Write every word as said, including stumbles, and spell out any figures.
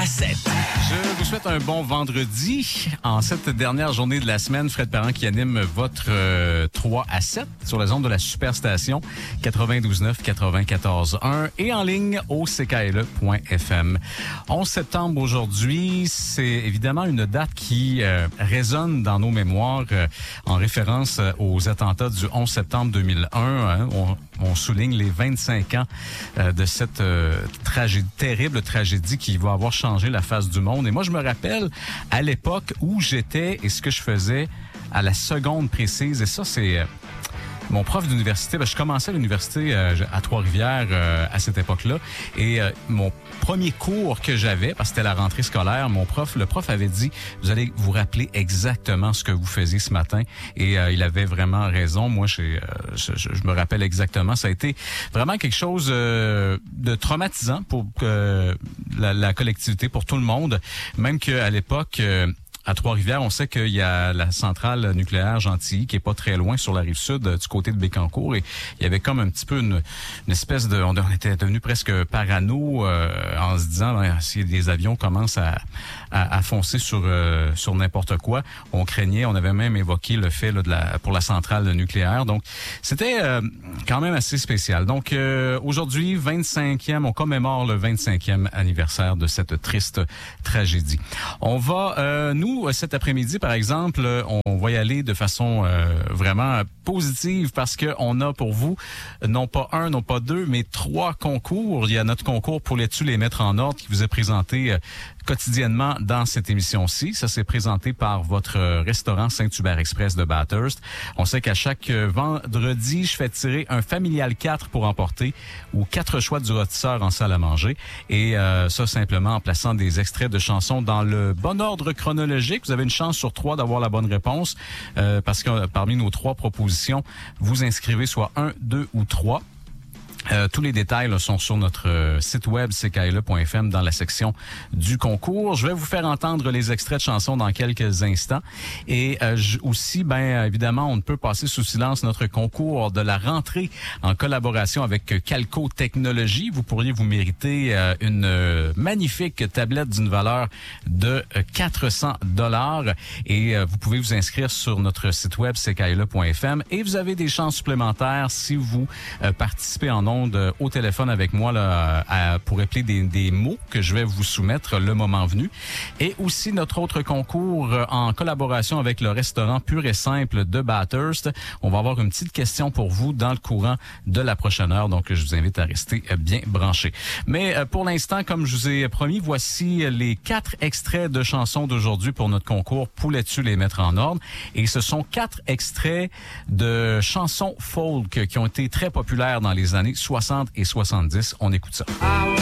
à sept. Je vous souhaite un bon vendredi. En cette dernière journée de la semaine, Fred Parent qui anime votre euh, trois à sept sur la zone de la Superstation quatre-vingt-douze neuf, quatre-vingt-quatorze un et en ligne au c k l e point f m. onze septembre aujourd'hui, c'est évidemment une date qui euh, résonne dans nos mémoires euh, en référence aux attentats du onze septembre deux mille un. Hein. On, on souligne les vingt-cinq ans euh, de cette euh, tragédie, terrible tragédie qui va avoir changé la face du monde. Et moi, je me rappelle à l'époque où j'étais et ce que je faisais à la seconde précise. Et ça, c'est euh, mon prof d'université. Ben, je commençais à l'université euh, à Trois-Rivières euh, à cette époque-là. Et euh, mon premier cours que j'avais, parce que c'était la rentrée scolaire, mon prof, le prof avait dit, vous allez vous rappeler exactement ce que vous faisiez ce matin. Et euh, il avait vraiment raison. Moi, j'ai, euh, je, je, je me rappelle exactement. Ça a été vraiment quelque chose euh, de traumatisant pour euh, la, la collectivité, pour tout le monde. Même qu'à l'époque... Euh, À Trois-Rivières, on sait qu'il y a la centrale nucléaire Gentilly qui est pas très loin sur la rive sud du côté de Bécancour et il y avait comme un petit peu une, une espèce de... On était devenu presque parano euh, en se disant ben, si des avions commencent à, à, à foncer sur euh, sur n'importe quoi, on craignait, on avait même évoqué le fait là, de la, pour la centrale nucléaire. Donc, c'était euh, quand même assez spécial. Donc, euh, aujourd'hui, vingt-cinquième, on commémore le vingt-cinquième anniversaire de cette triste tragédie. On va, euh, nous, cet après-midi, par exemple, on va y aller de façon euh, vraiment positive parce que on a pour vous non pas un, non pas deux, mais trois concours. Il y a notre concours pour les tu les mettre en ordre qui vous est présenté euh, quotidiennement dans cette émission-ci. Ça s'est présenté par votre restaurant Saint-Hubert Express de Bathurst. On sait qu'à chaque vendredi, je fais tirer un familial quatre pour emporter ou quatre choix du rôtisseur en salle à manger. Et euh, ça, simplement en plaçant des extraits de chansons dans le bon ordre chronologique. Vous avez une chance sur trois d'avoir la bonne réponse euh, parce que euh, parmi nos trois propositions, vous inscrivez soit un, deux ou trois. Euh, tous les détails là, sont sur notre euh, site web c k l e point f m dans la section du concours. Je vais vous faire entendre les extraits de chansons dans quelques instants. Et euh, j- aussi, ben évidemment, on ne peut passer sous silence notre concours de la rentrée en collaboration avec Calco Technologies. Vous pourriez vous mériter euh, une euh, magnifique tablette d'une valeur de euh, quatre cents dollars. Et euh, vous pouvez vous inscrire sur notre site web c k l e point f m. Et vous avez des chances supplémentaires si vous euh, participez en nombre au téléphone avec moi là, à, pour épeler des, des mots que je vais vous soumettre le moment venu. Et aussi notre autre concours euh, en collaboration avec le restaurant Pur et Simple de Bathurst. On va avoir une petite question pour vous dans le courant de la prochaine heure. Donc, je vous invite à rester bien branchés. Mais euh, pour l'instant, comme je vous ai promis, voici les quatre extraits de chansons d'aujourd'hui pour notre concours Poulais-tu les mettre en ordre. Et ce sont quatre extraits de chansons folk qui ont été très populaires dans les années soixante et soixante-dix. On écoute ça.